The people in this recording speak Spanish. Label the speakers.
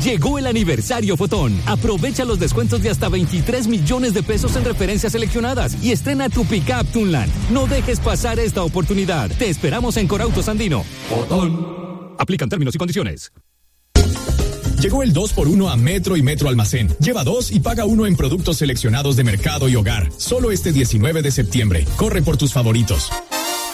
Speaker 1: Llegó el aniversario Fotón. Aprovecha los descuentos de hasta 23 millones de pesos en referencias seleccionadas y estrena tu pickup Tunland. No dejes pasar esta oportunidad. Te esperamos en Corautos Andino. Fotón. Aplican términos y condiciones.
Speaker 2: Llegó el 2x1 a Metro y Metro Almacén. Lleva 2 y paga 1 en productos seleccionados de mercado y hogar. Solo este 19 de septiembre. Corre por tus favoritos.